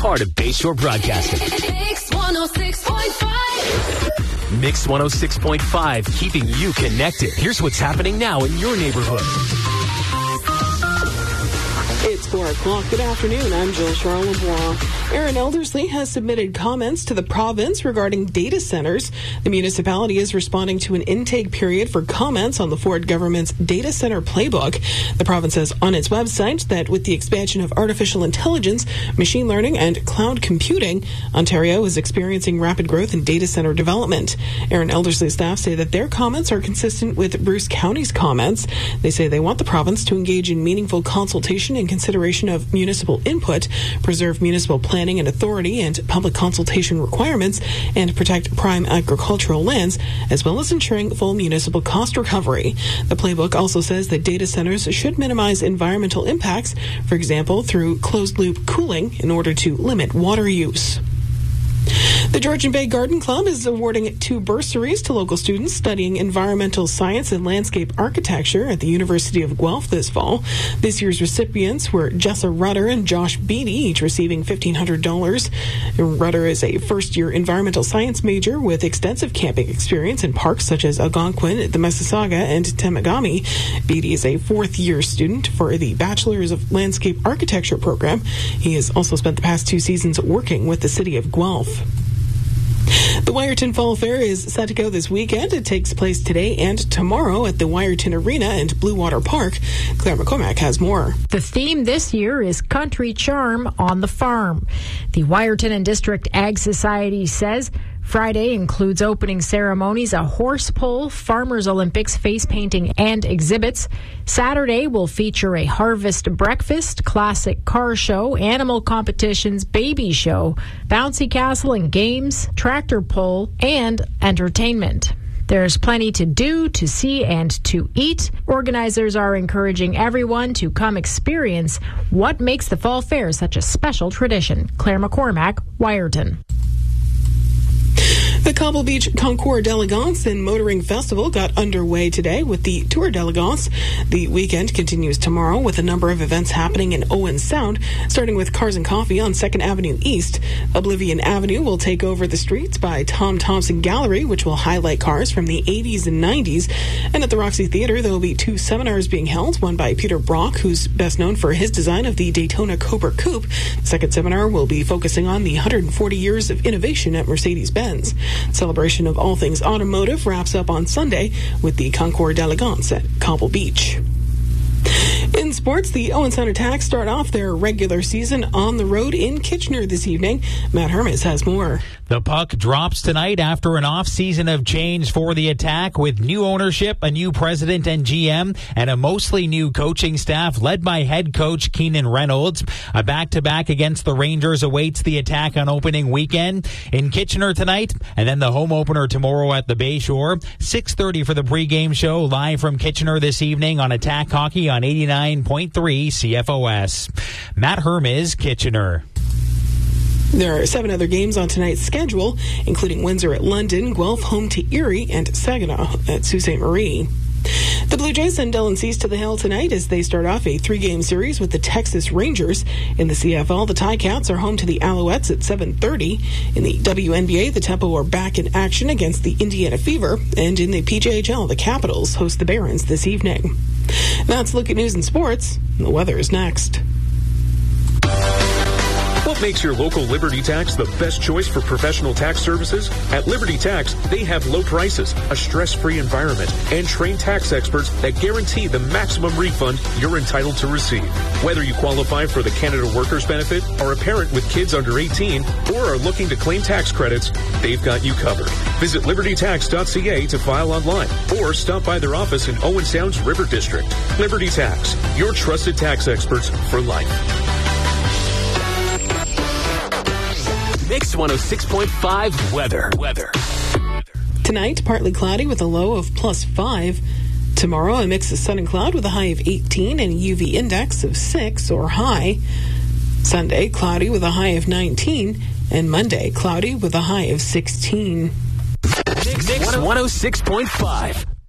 Part of Bayshore Broadcasting. Mix 106.5. Mix 106.5, keeping you connected. Here's what's happening now in your neighborhood. It's 4 o'clock. Good afternoon. I'm Jill Charlebois. Aaron Eldersley has submitted comments to the province regarding data centers. The municipality is responding to an intake period for comments on the Ford government's data center playbook. The province says on its website that with the expansion of artificial intelligence, machine learning, and cloud computing, Ontario is experiencing rapid growth in data center development. Aaron Eldersley's staff say that their comments are consistent with Bruce County's comments. They say they want the province to engage in meaningful consultation and consideration of municipal input, preserve municipal planning and authority and public consultation requirements, and protect prime agricultural lands, as well as ensuring full municipal cost recovery. The playbook also says that data centers should minimize environmental impacts, for example, through closed-loop cooling in order to limit water use. The Georgian Bay Garden Club is awarding 2 bursaries to local students studying environmental science and landscape architecture at the University of Guelph this fall. This year's recipients were Jessa Rudder and Josh Beatty, each receiving $1,500. Rudder is a first-year environmental science major with extensive camping experience in parks such as Algonquin, the Mississauga, and Temagami. Beatty is a fourth-year student for the Bachelor's of Landscape Architecture program. He has also spent the past 2 seasons working with the city of Guelph. The Wyerton Fall Fair is set to go this weekend. It takes place today and tomorrow at the Wyerton Arena and Blue Water Park. Claire McCormack has more. The theme this year is Country Charm on the Farm. The Wyerton and District Ag Society says Friday includes opening ceremonies, a horse pull, Farmers Olympics, face painting, and exhibits. Saturday will feature a harvest breakfast, classic car show, animal competitions, baby show, bouncy castle and games, tractor pull, and entertainment. There's plenty to do, to see, and to eat. Organizers are encouraging everyone to come experience what makes the Fall Fair such a special tradition. Claire McCormack, Wyerton. The Cobble Beach Concours d'Elegance and Motoring Festival got underway today with the Tour d'Elegance. The weekend continues tomorrow with a number of events happening in Owen Sound, starting with Cars and Coffee on 2nd Avenue East. Oblivion Avenue will take over the streets by Tom Thompson Gallery, which will highlight cars from the 80s and 90s. And at the Roxy Theater, there will be 2 seminars being held, one by Peter Brock, who's best known for his design of the Daytona Cobra Coupe. The second seminar will be focusing on the 140 years of innovation at Mercedes-Benz. Celebration of all things automotive wraps up on Sunday with the Concours d'Elegance at Cobble Beach. In sports, the Owen Sound Attack start off their regular season on the road in Kitchener this evening. Matt Hermes has more. The puck drops tonight after an off-season of change for the Attack with new ownership, a new president and GM, and a mostly new coaching staff led by head coach Keenan Reynolds. A back-to-back against the Rangers awaits the Attack on opening weekend in Kitchener tonight, and then the home opener tomorrow at the Bayshore. 6:30 for the pregame show, live from Kitchener this evening on Attack Hockey on 89.3 CFOS. Matt Hermes, Kitchener. There are 7 other games on tonight's schedule, including Windsor at London, Guelph home to Erie, and Saginaw at Sault Ste. Marie. The Blue Jays send Dylan Cease to the Hill tonight as they start off a 3-game series with the Texas Rangers. In the CFL, the Ticats are home to the Alouettes at 7:30. In the WNBA, the Tempo are back in action against the Indiana Fever. And in the PJHL, the Capitals host the Barons this evening. That's a look at news and sports. The weather is next. What makes your local Liberty Tax the best choice for professional tax services? At Liberty Tax, they have low prices, a stress-free environment, and trained tax experts that guarantee the maximum refund you're entitled to receive. Whether you qualify for the Canada Workers Benefit, are a parent with kids under 18, or are looking to claim tax credits, they've got you covered. Visit libertytax.ca to file online, or stop by their office in Owen Sound's River District. Liberty Tax, your trusted tax experts for life. Mix 106.5 weather. Tonight, partly cloudy with a low of +5. Tomorrow, a mix of sun and cloud with a high of 18 and a UV index of 6 or high. Sunday, cloudy with a high of 19. And Monday, cloudy with a high of 16. Mix 106.5.